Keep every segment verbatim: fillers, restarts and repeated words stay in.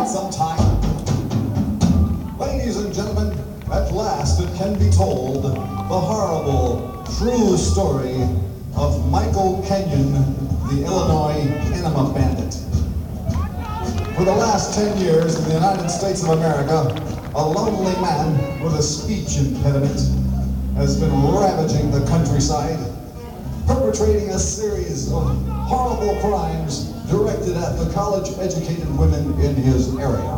Sometime. Ladies and gentlemen, at last it can be told the horrible, true story of Michael Kenyon, the Illinois Enema Bandit. For the last ten years in the United States of America, a lonely man with a speech impediment has been ravaging the countryside, perpetrating a series of horrible crimes directed at the college-educated women in his area.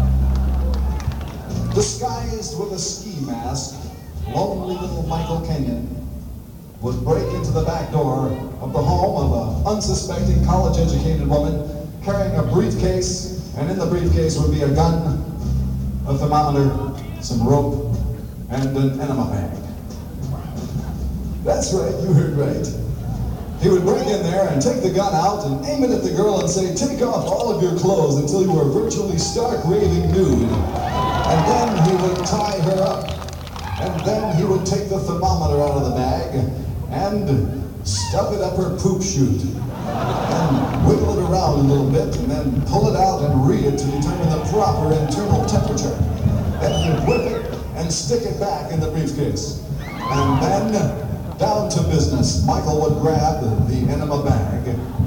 Disguised with a ski mask, lonely little Michael Kenyon would break into the back door of the home of an unsuspecting college-educated woman carrying a briefcase, and in the briefcase would be a gun, a thermometer, some rope, and an enema bag. That's right, you heard right. He would break in there and take the gun out and aim it at the girl and say, "Take off all of your clothes until you are virtually stark raving nude." And then he would tie her up. And then he would take the thermometer out of the bag and stuff it up her poop chute. And wiggle it around a little bit and then pull it out and read it to determine the proper internal temperature. Then he'd whip it and stick it back in the briefcase. And then, down to business, Michael would grab the enema bag.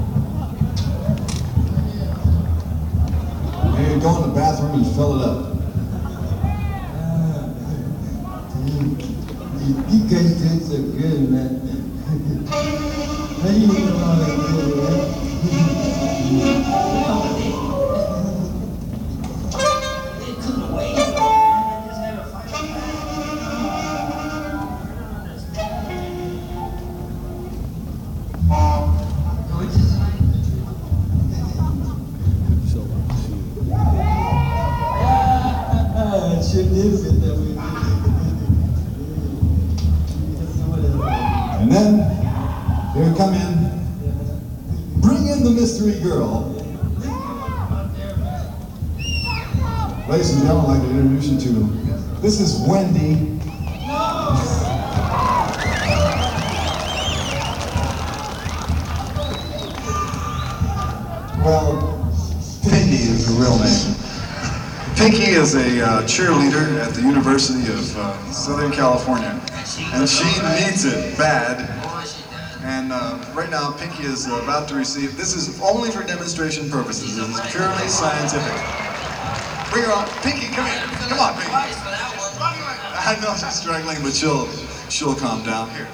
He'd go in the bathroom and fill it up. You guys did so good, man. How do you know how to do it, They couldn't wait. They just had a fight. It shouldn't have been that way. And then, he would come in, bring in the mystery girl. Ladies and gentlemen, I'd like to introduce you to, this is Wendy. Well, Pinky is the real name. Pinky is a uh, cheerleader at the University of uh, Southern California, and she needs it bad. And uh, right now, Pinky is uh, about to receive, this is only for demonstration purposes, this is purely scientific. Bring her on. Pinky, come here. Come on, Pinky. I know she's struggling, but she'll, she'll calm down. Here.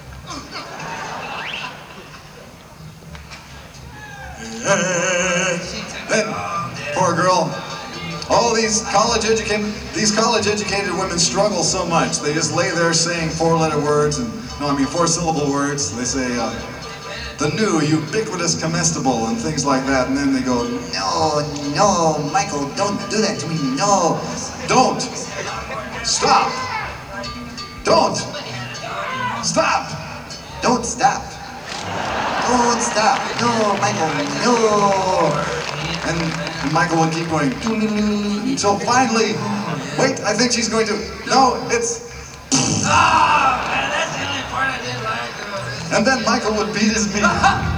Then, poor girl. All these college-educated, these college-educated women struggle so much. They just lay there saying four-letter words, and no, I mean four-syllable words. They say uh, the new ubiquitous comestible and things like that, and then they go, "No, no, Michael, don't do that to me. No, don't. Stop. Don't. Stop. Don't stop. Don't stop. No, Michael, no." And Michael would keep going, until finally, wait, I think she's going to, no, it's, Oh, man, that's the only part I didn't like. and then Michael would beat his meat.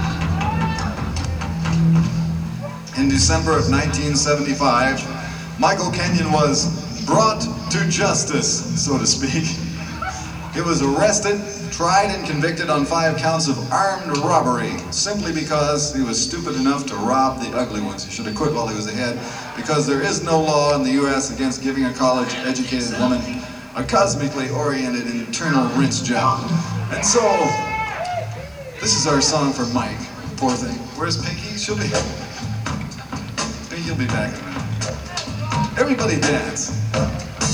In December of nineteen seventy-five, Michael Kenyon was brought to justice, so to speak. He was arrested, tried and convicted on five counts of armed robbery, simply because he was stupid enough to rob the ugly ones. He should have quit while he was ahead, because there is no law in the U S against giving a college-educated woman a cosmically oriented internal rinse job. And so, this is our song for Mike, poor thing. Where's Pinky? She'll be, Pinky will be back in a minute. Everybody dance.